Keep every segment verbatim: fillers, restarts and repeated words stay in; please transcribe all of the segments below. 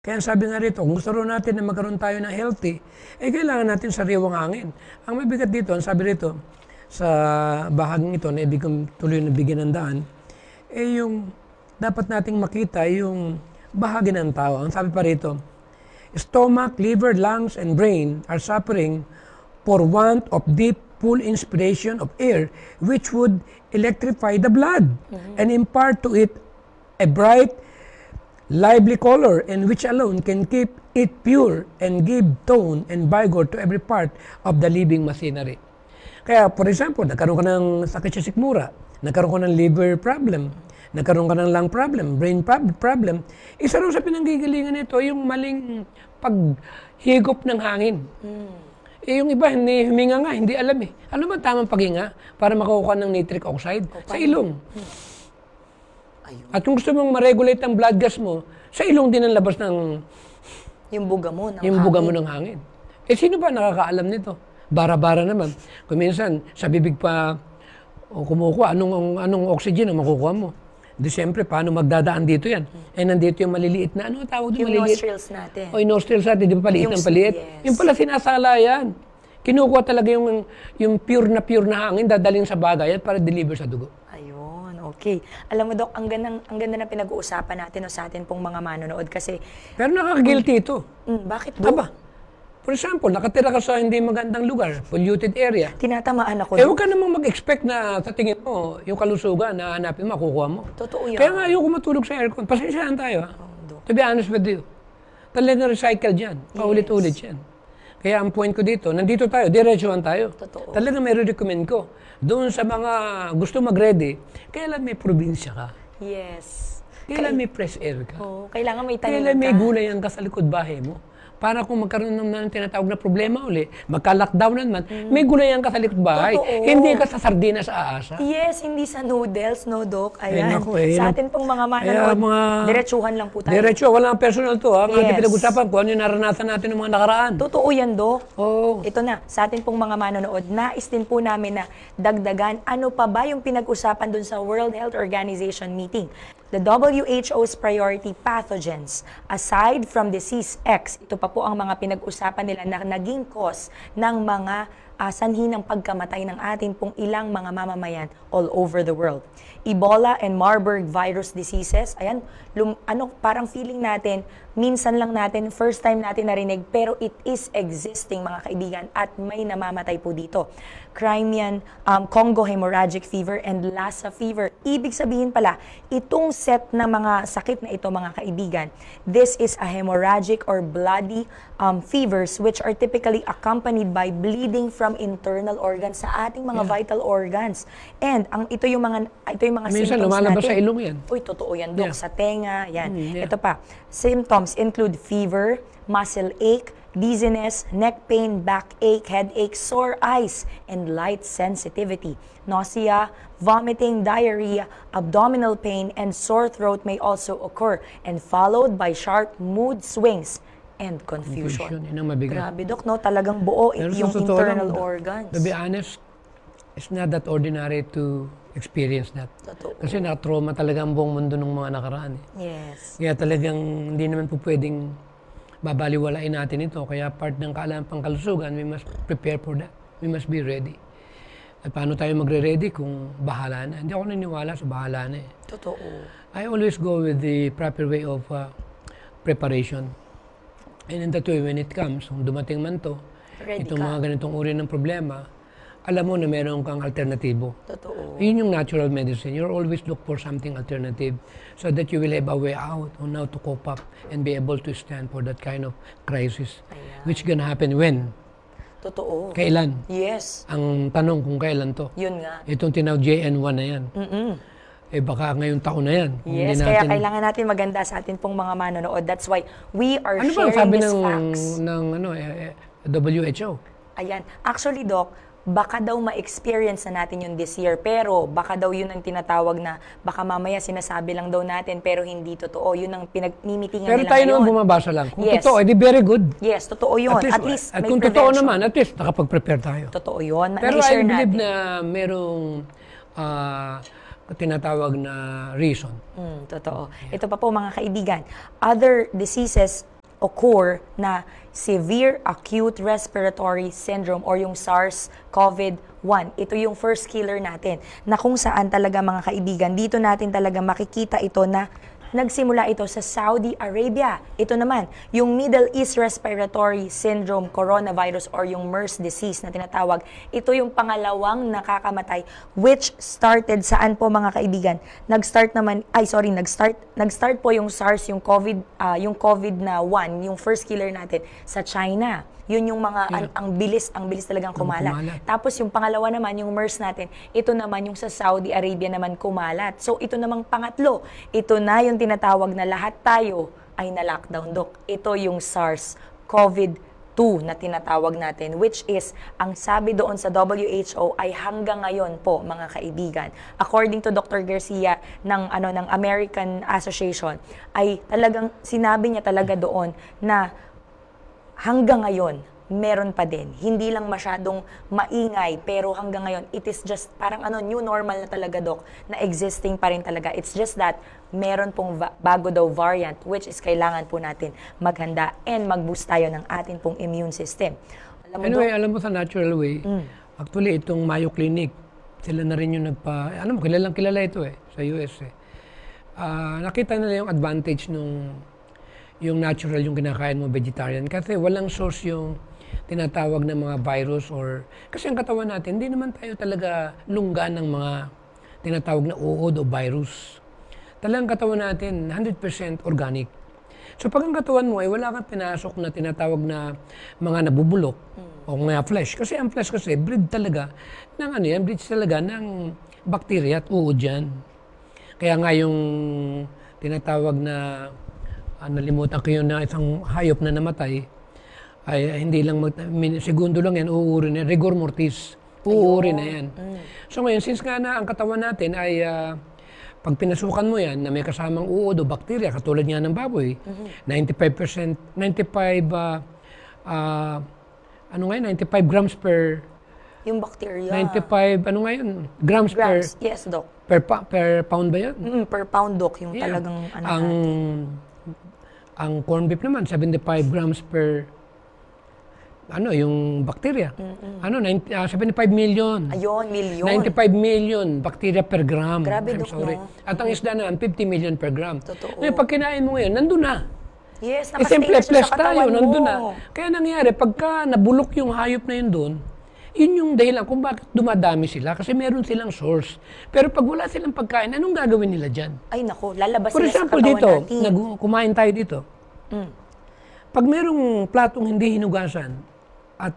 Kaya sabi nga rito, kung gusto rin natin na magkaroon tayo ng healthy, eh kailangan natin sariwang hangin. Ang mabigat dito, ang sabi rito, sa bahaging ito na ibig kong tuloy na bigyan ng daan, eh yung dapat nating makita yung bahagi ng tao. Ang sabi pa rito, stomach, liver, lungs, and brain are suffering for want of deep, full inspiration of air, which would electrify the blood mm-hmm. and impart to it a bright, lively color, and which alone can keep it pure and give tone and vigor to every part of the living machinery. Kaya, for example, nagkaroon ka ng sakit sa sikmura, nagkaroon ka ng liver problem, nagkaroon ka ng lung problem, brain problem, isa rin sa pinanggigalingan nito yung maling paghigop ng hangin. Mm. Eh, yung iba, hindi huminga nga, hindi alam eh. Ano ba tamang paghinga para makukuha ng nitric oxide? Okay. Sa ilong. Hmm. Ayun. At kung gusto mong ma-regulate ang blood gas mo, sa ilong din ang labas ng... Yung buga mo ng yung hangin. buga mo ng hangin. Eh, sino ba nakakaalam nito? Bara-bara naman. Kung minsan, sa bibig pa o kumukuha, anong, anong oxygen ang makukuha mo? Di siyempre, paano magdadaan dito yan? Hmm. Eh, nandito yung maliliit na, ano tawag doon? Yung maliliit? nostrils natin. O, yung nostrils natin, di ba paliit yung, ng paliit? Yes. Yung pala sinasala yan. Kinukuha talaga yung, yung pure na pure na hangin, dadaling sa bagay at para deliver sa dugo. Ayun, okay. Alam mo, Dok, ang ganda, ang ganda na pinag-uusapan natin o sa atin pong mga manonood kasi... Pero nakaka-guilty um, ito. Mm, bakit, Dok? Aba, for example, nakatira ka sa hindi magandang lugar, polluted area. Tinatamaan ako. Eh, huwag ka namang mag-expect na sa tingin mo, yung kalusugan na hanapin mo, makukuha mo. Totoo yan. Kaya nga ayoko matulog sa aircon. Pasensyahan tayo, ha? Oh, to be honest with you. Talagang recycle dyan. Paulit-ulit yes. yan. Kaya ang point ko dito, nandito tayo, diretsuhan tayo. Totoo. Talagang may recommend ko. Doon sa mga gusto mag-ready, kailan may probinsya ka? Yes. Kailan Kay... may fresh air ka? Oh, kailangan may tanim kailan ka. may gulayan ka sa likod bahay mo? Para kung magkaroon naman ng tinatawag na problema uli, magka-lockdown naman, mm. may gulayan ka sa likod bahay. Totoo. Hindi ka sa sardinas aasa. Yes, hindi sa noodles, no, Doc? Ayan. Ay, naku, eh, sa atin pong mga manonood, mga... diretsuhan lang po tayo. Diretso, walang personal to. Ha? Ang yes. pinag-usapan ko, ano yung naranasan natin ng mga nakaraan. Totoo yan, Doc. Oh. Ito na, sa atin pong mga manonood, nais din po namin na dagdagan, ano pa ba yung pinag-usapan dun sa World Health Organization meeting? The W H O's priority pathogens, aside from disease X, ito pa po ang mga pinag-usapan nila na naging cause ng mga uh, sanhi ng pagkamatay ng ating pong ilang mga mamamayan all over the world. Ebola and Marburg virus diseases, ayan, lum, ano, parang feeling natin, minsan lang natin, first time natin narinig, pero it is existing mga kaibigan at may namamatay po dito. Crimean, um, Congo hemorrhagic fever, and Lassa fever. Ibig sabihin pala, itong set ng mga sakit na ito mga kaibigan, this is a hemorrhagic or bloody um, fevers which are typically accompanied by bleeding from internal organs sa ating mga yeah. vital organs. And ang ito yung mga ito yung mga minsan, symptoms lumalabas natin. sa ilong yan. Uy, totoo yan, Dok. Yeah. Sa tenga, yan. Mm, yeah. Ito pa. Symptoms include fever, muscle ache, dizziness, neck pain, backache, headache, sore eyes, and light sensitivity. Nausea, vomiting, diarrhea, abdominal pain, and sore throat may also occur, and followed by sharp mood swings and confusion. Confusion, yun ang mabigat. Grabe, Dok, no? Talagang buo Pero yung internal lang, organs. To be honest, it's not that ordinary to experience that. Totoo. Kasi na-trauma talaga ang buong mundo ng mga nakaraan. Eh. Yes. Kaya talagang hindi naman po pwedeng babaliwalain natin ito. Kaya part ng kaalam pangkalusugan, we must prepare for that. We must be ready. At paano tayo magre-ready kung bahala na? Hindi ako naniniwala sa bahala na eh. Totoo. I always go with the proper way of uh, preparation. And in that way, when it comes, kung dumating man to, Ready itong ka. mga ganitong uri ng problema, alam mo na meron kang alternatibo. Totoo. Yun yung natural medicine. You always look for something alternative so that you will have a way out on how to cope up and be able to stand for that kind of crisis. Ayan. Which gonna happen when? Totoo. Kailan? Yes. Ang tanong kung kailan to. Yun nga. Itong tinawag J N one na yan. Mm-mm. Eh baka ngayong taon na yan. Yes, Hindi kaya natin... kailangan natin maganda sa atin pong mga manonood. That's why we are ano ba sharing sabi these ng, facts. ng ano, eh, eh, W H O? Ayan. Actually, Doc, baka daw ma-experience na natin yun this year, pero baka daw yun ang tinatawag na baka mamaya sinasabi lang daw natin pero hindi totoo. Yun ang pinagmimitingan Pero nila tayo ngayon. naman bumabasa lang. Kung Yes. totoo, edi very good. Yes, totoo yun. At least, At least at may kung totoo prevention. naman, at least nakapag-prepare tayo. Totoo yun. Pero I Na-share believe natin. na merong uh, tinatawag na reason. Mm, totoo. Ito pa po mga kaibigan, other diseases occur na severe acute respiratory syndrome or yung SARS-CoV one. Ito yung first killer natin na kung saan talaga mga kaibigan, dito natin talaga makikita ito na nagsimula ito sa Saudi Arabia. Ito naman, yung Middle East Respiratory Syndrome Coronavirus or yung MERS disease na tinatawag. Ito yung pangalawang nakakamatay which started saan po mga kaibigan? Nag-start naman, ay sorry, nag-start nag-start po yung SARS, yung COVID, ah, yung COVID na one, yung first killer natin sa China. Yun yung mga, Yeah. ang, ang bilis, ang bilis talagang kumalat. kumalat. Tapos yung pangalawa naman, yung MERS natin, ito naman yung sa Saudi Arabia naman kumalat. So ito namang pangatlo, ito na yung tinatawag na lahat tayo ay na-lockdown, Dok. Ito yung SARS-CoV two na tinatawag natin, which is, ang sabi doon sa W H O ay hanggang ngayon po, mga kaibigan. According to Doctor Garcia ng, ano, ng American Association, ay talagang sinabi niya talaga doon na hanggang ngayon, meron pa din. Hindi lang masyadong maingay, pero hanggang ngayon, it is just parang ano, new normal na talaga, Dok, na existing pa rin talaga. It's just that, meron pong va- bago daw variant, which is kailangan po natin maghanda and mag-boost tayo ng atin pong immune system. Alam mo, Anyway, Dok, alam mo sa natural way, actually itong Mayo Clinic, sila na rin yung nagpa, ano mo, kilalang kilala ito eh, sa U S eh. Ah, nakita nila yung advantage nung yung natural yung kinakain mo vegetarian kasi walang source yung tinatawag na mga virus or kasi ang katawan natin hindi naman tayo talaga lunggan ng mga tinatawag na uod o virus. Talagang katawan natin one hundred percent organic. So pag ang katawan mo ay wala kang pinasok na tinatawag na mga nabubulok o mga flesh kasi ang flesh kasi breed talaga ng ano yan, breed talaga ng bacteria at uod yan. Kaya nga yung tinatawag na ah, nalimutan ko yun na isang hayop na namatay, ay hindi lang, mag, min, segundo lang yan, uuri na, rigor mortis, uuri na yan. So ngayon, since nga na ang katawan natin ay, ah, pag pinasukan mo yan, na may kasamang uod o bakterya, katulad nga ng baboy, ninety-five percent, ninety-five, ah, ah, ano nga yun, ninety-five grams per, yung bacteria. ninety-five, ano nga yun, grams, grams. per, Yes, Dok. per, pa- per pound ba yun? Mm, per pound, Dok, yung Yeah. talagang ano ang natin. ang corned beef naman seventy-five grams per ano yung bacteria. Ano ninety, ah, seventy-five million. Ayun, milyon. ninety-five million bacteria per gram. Grabe, I'm Dok, sorry. no? At ang isda naman fifty million per gram. Totoo. Ngayon pag kinain mo ngayon, nandun na. Yes, Eh, nakastay simple na siya flesh sa katawan tayo, mo. nandun na. Kaya nangyari, pagka nabulok yung hayop na yun doon, yun yung dahilan kung bakit dumadami sila kasi meron silang source. Pero pag wala silang pagkain, anong gagawin nila dyan? Ay, naku, lalabas For sila sa example, katawan dito, natin. nag, kumain tayo dito. Mm. Pag merong platong hindi hinugasan at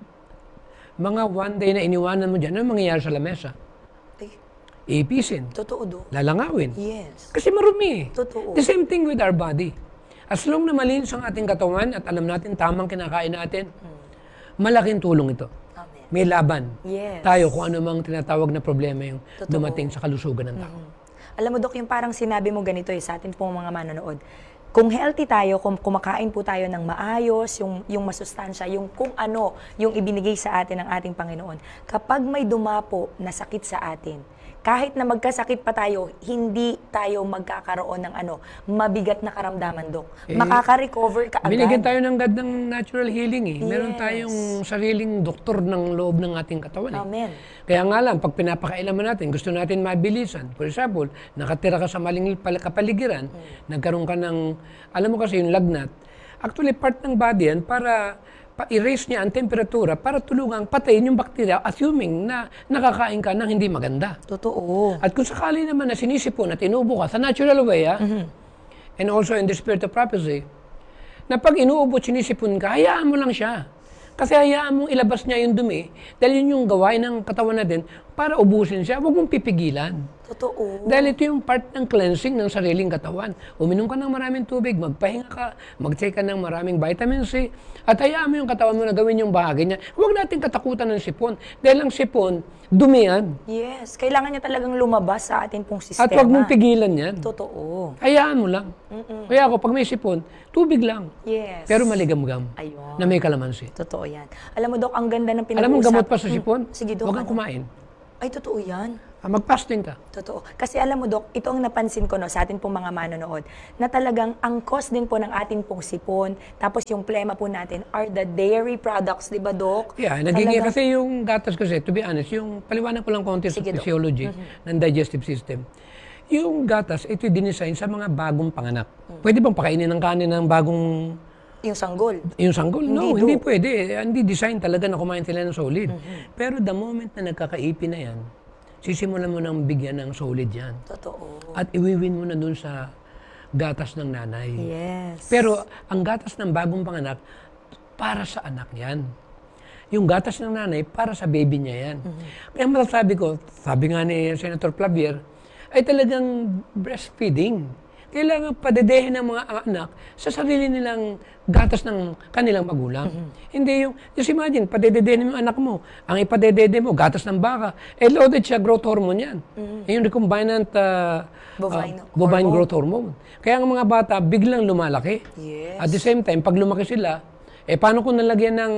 mga one day na iniwanan mo dyan, ano mangyayari sa lamesa? Ay, Iipisin, totoo, do. lalangawin. Yes. Kasi marumi. Totoo. The same thing with our body. As long na malinis ang ating katawan at alam natin tamang kinakain natin, malaking tulong ito. Amen. May laban Yes. tayo kung ano mang tinatawag na problema yung Totoo. dumating sa kalusugan ng tao. Alam mo, Dok, yung parang sinabi mo ganito eh, sa atin pong mga manonood. Kung healthy tayo, kung kumakain po tayo ng maayos, yung, yung masustansya, yung kung ano yung ibinigay sa atin ng ating Panginoon, kapag may dumapo na sakit sa atin, kahit na magkasakit pa tayo, hindi tayo magkakaroon ng ano, mabigat na karamdaman, Dok. Eh, Makaka-recover ka agad. Binigyan tayo ng God ng natural healing eh. Meron Yes. tayong sariling doktor ng loob ng ating katawan eh. Amen. Kaya nga lang, pag pinapakailaman natin, gusto natin mabilisan. For example, nakatira ka sa maling pal- kapaligiran, nagkaroon ka ng, alam mo kasi yung lagnat, actually part ng body yan para pa-erase niya ang temperatura para tulungang patayin yung bacteria, assuming na nakakain ka ng hindi maganda. Totoo. At kung sakali naman na sinisipon at inuubo ka sa natural way, ah, and also in the spirit of prophecy, na pag inuubo at sinisipon ka, hayaan mo lang siya. Kasi hayaan mong ilabas niya yung dumi dahil yun yung gawain ng katawan natin para ubusin siya. Huwag mong pipigilan. Totoo. Dahil ito yung part ng cleansing ng sariling katawan. Uminom ka ng maraming tubig, magpahinga ka, mag-take ka ng maraming vitamin C, at hayaan mo yung katawan mo na gawin yung bahagi niya. Huwag natin katakutan ng sipon. Dahil ang sipon, dumi yan. Yes. Kailangan niya talagang lumabas sa atin pong sistema. At huwag mong pigilan yan. Totoo. Hayaan mo lang. Kaya ako, pag may sipon, tubig lang. Yes. Pero maligam-gam Ayun. na may kalamansi. Totoo yan. Alam mo, Dok, ang ganda ng pinag-uusapan. Alam mo gamot pa sa sipon? Sige, Dok. Huwag kang ano? kumain. Ay, totoo yan. Ah, mag-fasting ka. Totoo. Kasi alam mo, Dok, ito ang napansin ko no, sa atin pong mga manonood, na talagang ang cost din po ng ating pong sipon, tapos yung plema po natin are the dairy products, di ba, Dok? Yeah, nagiging Talagang- kasi yung gatas kasi, to be honest, yung paliwanag ko lang konti sa Sige, Dok. physiology ng digestive system. Yung gatas, ito dinesign sa mga bagong panganak. Pwede bang pakainin ng kanin ng bagong Yung sanggol. yung sanggol? No, Hindi, hindi Dok. pwede. Hindi design talaga na kumain sila ng solid. Pero the moment na nagkakaipin na yan, sisimulan mo nang bigyan ng solid yan. Totoo. At iwiwin mo na dun sa gatas ng nanay. Yes. Pero ang gatas ng bagong panganak, para sa anak yan. Yung gatas ng nanay, para sa baby niya yan. Kaya masasabi ko, sabi nga ni Senator Clavier, ay talagang breastfeeding. Kailangan padedehin ng mga anak sa sarili nilang gatas ng kanilang magulang. Hindi yung, just imagine, padedehin mo yung anak mo. Ang ipadedede mo, gatas ng baka. Eh, loaded siya, growth hormone yan. Yung recombinant uh, Bovine uh, bovine hormone. growth hormone. Kaya ang mga bata, biglang lumalaki. Yes. At the same time, pag lumaki sila, eh, paano kung nalagyan ng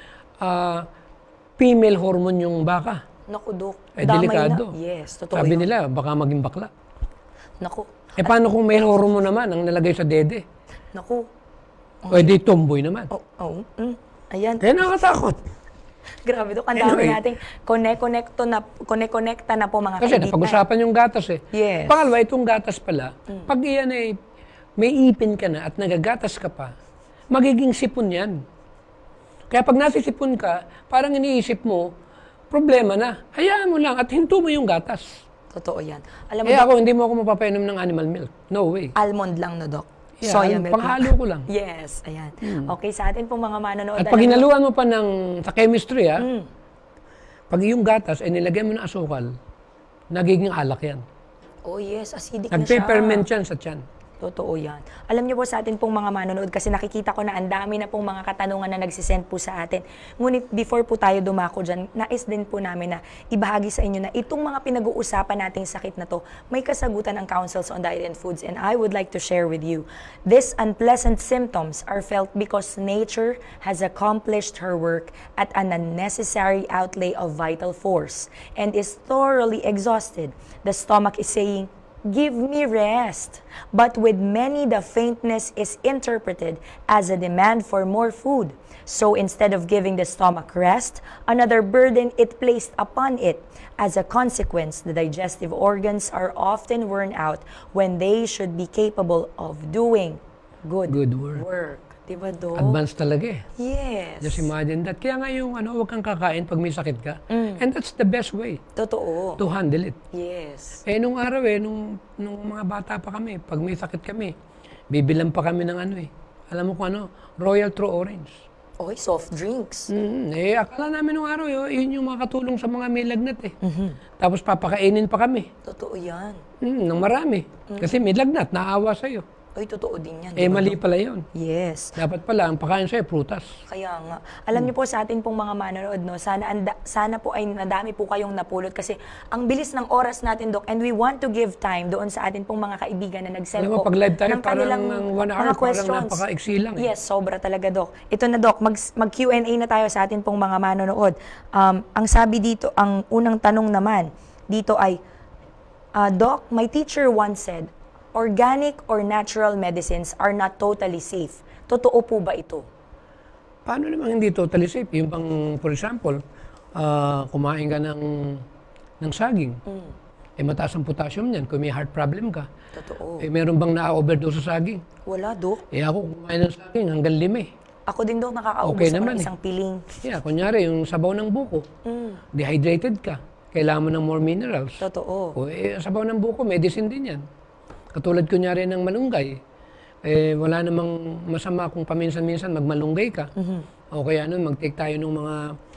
uh, female hormone yung baka? Naku, Dok. Eh, damay delikado. Na. Yes, totoo Sabi yun. nila, baka maging bakla. Naku. Eh, paano kung may hormone naman ang nalagay sa dede? Naku. O di tomboy naman. Oh, oh. Mm. Ayan. Kaya nakakatakot. Grabe, Dok. Ang dami Anyway. nating connect-connecto na, connect-connecta na po mga Kasi kaibigan. napag-usapan yung gatas eh. Yes. Pangalawa, itong gatas pala, pag iyan ay may ipin ka na at nagagatas ka pa, magiging sipon yan. Kaya pag nasisipon ka, parang iniisip mo, problema na. Hayaan mo lang at hinto mo yung gatas. Totoo yan. Alam mo, Eh Dok, ako, hindi mo ako mapapainom ng animal milk. No way. almond lang no, Dok. Yeah, Soya al- milk. panghalo ko lang. Yes, ayan. Okay, sa atin pong mga manonood. At pag alam- hinaluan mo pa ng, sa chemistry ah, Mm. pag yung gatas ay nilagyan mo ng asukal, nagiging alak yan. Oh yes, acidic na siya. Nagpe-ferment yan sa tiyan. Totoo yan. Alam niyo po sa atin pong mga manonood, kasi nakikita ko na ang dami na pong mga katanungan na nagsisend po sa atin. Ngunit before po tayo dumako dyan, nais din po namin na ibahagi sa inyo na itong mga pinag-uusapan nating sakit na to, may kasagutan ang Councils on Diet and Foods, and I would like to share with you. These unpleasant symptoms are felt because nature has accomplished her work at an unnecessary outlay of vital force and is thoroughly exhausted. The stomach is saying, "Give me rest." But with many, the faintness is interpreted as a demand for more food. So instead of giving the stomach rest, another burden it placed upon it. As a consequence, the digestive organs are often worn out when they should be capable of doing good, Good work. work. Diba, Dok? Advanced talaga eh. Yes. Just imagine that. Kaya nga yung ano, huwag kang kakain pag may sakit ka. And that's the best way Totoo. to handle it. Yes. Eh, nung araw eh, nung, nung mga bata pa kami, pag may sakit kami, bibilang pa kami ng ano eh. Alam mo kung ano? Royal True Orange. Okay, soft drinks. Mm, eh, akala namin nung araw, eh, yun yung makatulong sa mga may lagnat eh. Tapos papakainin pa kami. Totoo yan. Mm, ng marami. Kasi may lagnat, naawa sa'yo. Ay, totoo din yan. Eh, diba, mali Dok? pala yun. Yes. Dapat pala, ang pakain sa'yo, prutas. Kaya nga. Alam niyo po sa atin pong mga manonood, no, sana, anda, sana po ay nadami po kayong napulot kasi ang bilis ng oras natin, Dok, and we want to give time doon sa atin pong mga kaibigan na nag-send Alam mo, po pag live tayo, ng parang kanilang ng one hour, mga parang questions. napaka-iksi lang eh. Yes, sobra talaga, Dok. Ito na, Dok, mag, mag-Q and A na tayo sa atin pong mga manonood. Um, ang sabi dito, ang unang tanong naman dito ay, uh, Doc, my teacher once said, organic or natural medicines are not totally safe. Totoo po ba ito? Paano naman hindi totally safe? Yung bang, for example, ah, kumain ka ng, ng saging. Eh, mataas ang potassium niyan kung may heart problem ka. Totoo. Eh, meron bang na-overdose sa saging? Wala, Dok. Eh, ako kumain ng saging hanggang lima eh. Ako din, Dok, nakakaubos Okay ako naman ng eh. isang piling. Yeah, kunyari, yung sabaw ng buko. Dehydrated ka. Kailangan mo ng more minerals. Totoo. O, eh, sabaw ng buko, medicine din yan. Katulad kunyari ng malunggay. Eh, wala namang masama kung paminsan-minsan magmalunggay ka. O kaya nun, mag-take tayo ng mga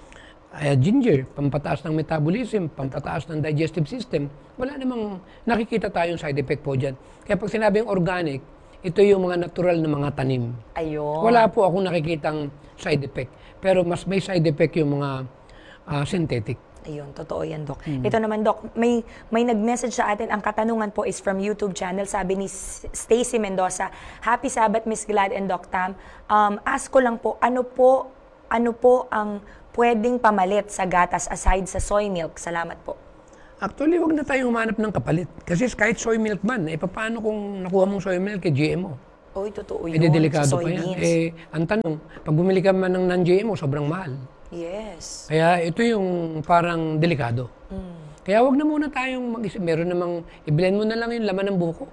uh, ginger, pampataas ng metabolism, pampataas ng digestive system. Wala namang nakikita tayong side effect po dyan. Kaya pag sinabing organic, ito yung mga natural na mga tanim. Ayun. Wala po akong nakikitang side effect. Pero mas may side effect yung mga ah, synthetic. Ayun, totoo yan, Doc. Ito naman, Doc, may, may nag-message sa atin. Ang katanungan po is from YouTube channel. Sabi ni S- Stacy Mendoza, Happy Sabbath, Miss Glad and Doc Tam. Um, ask ko lang po, ano po, ano po ang pwedeng pamalit sa gatas aside sa soy milk? Salamat po. Actually, wag na tayong humanap ng kapalit. Kasi kahit soy milk man, eh, paano kung nakuha mong soy milk kay G M O? Oy, totoo Eh, yun. di delikado sa pa yan. soybeans. Eh, ang tanong, pag bumili ka man ng non-G M O, sobrang mahal. Yes. Kaya ito yung parang delikado. Mm. Kaya wag na muna tayong mag-isip. Meron namang, i-blend mo na lang yung laman ng buko.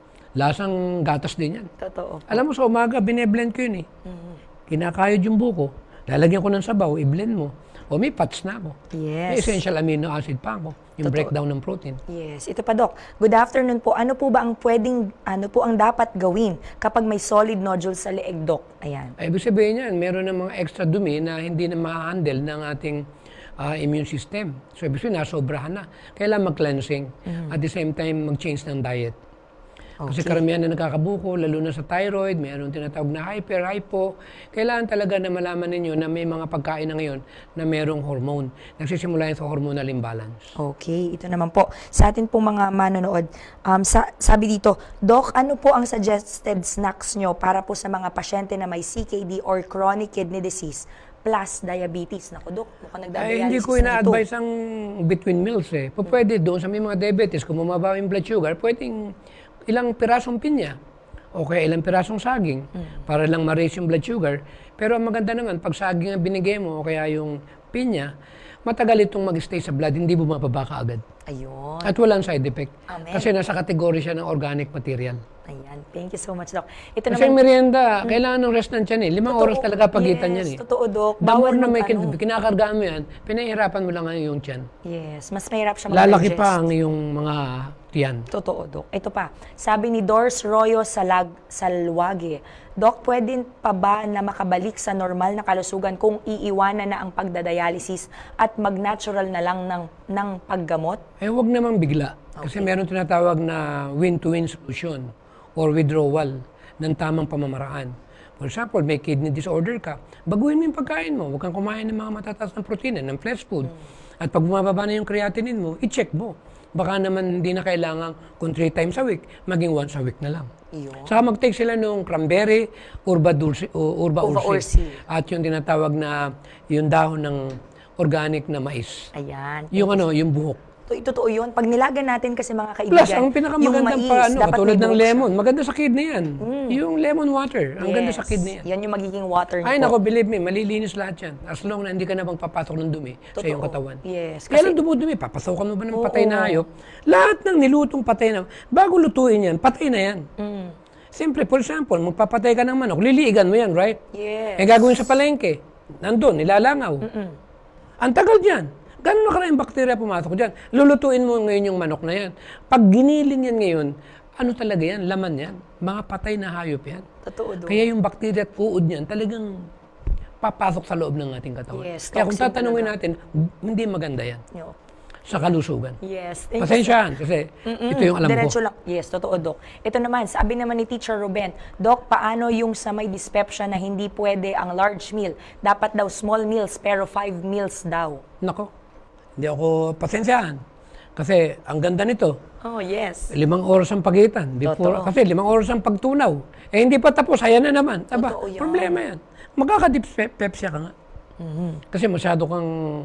Lasang gatas din yan. Totoo. Alam mo, sa umaga, bine-blend ko yun eh. Mm. Kinakayod yung buko. Lalagyan ko ng sabaw, i-blend mo. O may fats na ako. Yes. May essential amino acid pa ako. Yung Totoo. breakdown ng protein. Yes. Ito pa, Doc. Good afternoon po. Ano po ba ang pwedeng, ano po ang dapat gawin kapag may solid nodule sa leeg, Doc? Ayan. Ay, ibig sabihin yan, meron ng mga extra dumi na hindi na ma-handle ng ating uh, immune system. So, ibig sabihin, nasobrahan na. Kailangan mag-cleansing. Mm-hmm. At the same time, mag-change ng diet. Kasi Okay. karamihan na nagkakabuko, lalo na sa thyroid, mayroon tinatawag na hyper, hypo. Kailangan talaga na malaman ninyo na may mga pagkain na ngayon na mayroong hormone. Nagsisimula yan sa hormonal imbalance. Okay, ito naman po. Sa atin pong mga manonood, um, sa, sabi dito, Doc, ano po ang suggested snacks nyo para po sa mga pasyente na may C K D or chronic kidney disease plus diabetes? Naku, Doc, mukhang nagda-dialysis Ay, hindi ko na ito. ina-advise ang between meals eh. Pwede doon sa may mga diabetes, kung bumaba yung blood sugar, pwedeng ilang pirasong pinya o kaya ilang pirasong saging mm. para lang ma-raise yung blood sugar. Pero ang maganda naman, pag saging ang binigay mo o kaya yung pinya, matagal itong mag-stay sa blood, hindi bumababa ka agad. Ayun. At walang side effect. Amen. Kasi nasa kategory siya ng organic material. Ayan. Thank you so much, Doc. Ito Kasi naman, yung merienda, kailangan ng rest ng tiyan eh. Limang Totoo. oras talaga pagitan Yes, yan eh. totoo, Doc. The more Bawal na may mag- kin- ano. kinakargaan mo yan, pinahihirapan mo lang ang yung tiyan. Yes, mas mahirap siya Lalaki mag-digest. pa ang yung mga tiyan. Totoo, Doc. Ito pa, sabi ni Dors Royo Salag, Salwage, Doc, pwede pa ba na makabalik sa normal na kalusugan kung iiwanan na ang pagdadialysis at mag-natural na lang ng, ng paggamot? Eh, wag namang bigla. Kasi meron tinatawag na win-to-win solution or withdrawal ng tamang pamamaraan. For example, may kidney disorder ka, baguhin mo yung pagkain mo. Huwag kang kumain ng mga matataas ng protein, ng fresh food. Mm. At pag bumababa na yung creatinine mo, i-check mo. Baka naman hindi na kailangan kung three times a week, maging once a week na lang. Iyon. Saka mag-take sila ng cranberry, urba, dulce, o urba, Urba ursi. ursi. At yung tinatawag na yung dahon ng organic na mais. Ayan. Yung ano, yung buhok. Ito, totoo yun. Pag nilagan natin kasi mga kaibigan, Plus, ang pinakamagandang yung mais, pa, ano, dapat katulad may ng buhok siya. lemon, maganda sa kidney yan. Yung lemon water, ang ganda sa Yes. kidney yan. Yan yung magiging water niyo Ay, po. nako, believe me, malilinis lahat yan. As long na hindi ka na bang papasok ng dumi sa iyong Totoo. katawan. Yes, Kaya kasi- lang dumudumi, papasokan mo ba ng Oo. patay na hayop? Lahat ng nilutong patay na, bago lutuin yan, patay na yan. Mm. Siyempre, for example, magpapatay ka ng manok, liliigan mo yan, right? Yes. Eh, gagawin sa palengke, nandun, nilalangaw. Mm-mm. Ang tagal dyan. Gano'n na karaming bakterya pumasok dyan. Lulutuin mo ngayon yung manok na yan. Pag giniling yan ngayon, ano talaga yan? Laman yan. Mga patay na hayop yan. Totoo, Doc. Kaya yung bakterya at uod niyan talagang papasok sa loob ng ating katawan. Yes, Kaya kung toxic tatanungin talaga. natin, hindi maganda yan Yo. sa kalusugan. Yes. Thank you. Pasensyahan kasi Mm-mm. ito yung alam Diretso ko. lang. Yes, totoo, Doc. Ito naman, sabi naman ni Teacher Ruben, Doc, paano yung sa may dyspepsia na hindi pwede ang large meal? Dapat daw small meals pero five meals daw. Nako, hindi ako pasensyahan. Kasi ang ganda nito, Oh, yes. limang oras ang pagitan. Before, Totoo. kasi limang oras ang pagtunaw. Eh hindi pa tapos, ayan na naman. Aba, Totoo yan. problema yan. Magkakadipepsia ka nga. Mm-hmm. Kasi masyado kang,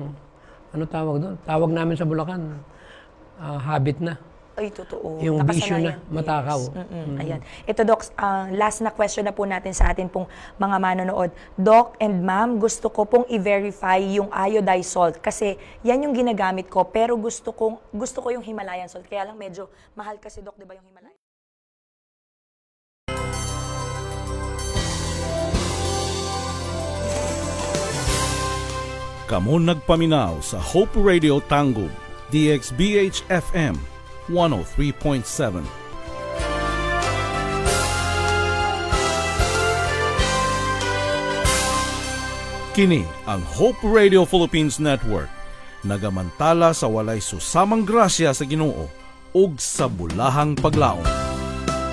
ano tawag doon? Tawag namin sa Bulacan, ah, habit na. Ay, totoo. Yung bisyo Nakasanayan. na, matakaw. Yes. Mm-mm. Ayan. Ito, Doc, ah, last na question na po natin sa atin pong mga manonood. Doc and Ma'am, gusto ko pong i-verify yung iodized salt kasi yan yung ginagamit ko pero gusto ko gusto ko yung Himalayan salt. Kaya lang medyo mahal kasi, Doc, di ba yung Himalayan? Kamo nagpaminaw sa Hope Radio Tangub, D X B H F M one oh three point seven. Kini ang Hope Radio Philippines Network, nagamantala sa walay susamang grasya sa Ginoo ug sa bulahang paglaom.